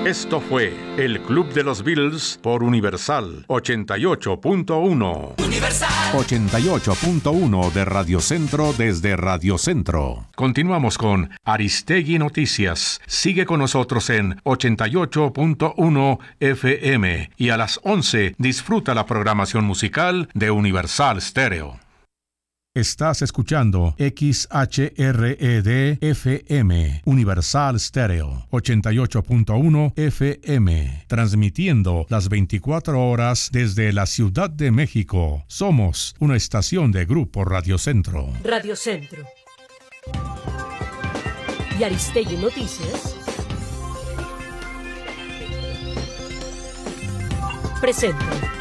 Esto fue El Club de los Beatles por Universal 88.1. Universal 88.1 de Radio Centro desde Radio Centro. Continuamos con Aristegui Noticias. Sigue con nosotros en 88.1 FM y a las 11 disfruta la programación musical de Universal Stereo. Estás escuchando XHRED FM, Universal Stereo, 88.1 FM, transmitiendo las 24 horas desde la Ciudad de México. Somos una estación de Grupo Radio Centro. Radio Centro y Aristegui Noticias presentan